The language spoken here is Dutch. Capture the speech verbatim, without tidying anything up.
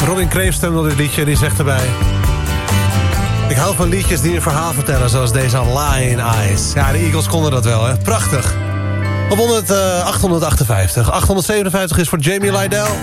Robin Kreef stemde op dit liedje en die zegt erbij: ik hou van liedjes die een verhaal vertellen, zoals deze Lion Eyes. Ja, de Eagles konden dat wel, hè. Prachtig. Op honderd, uh, achthonderdachtenvijftig. achthonderdzevenenvijftig is voor Jamie Lydell.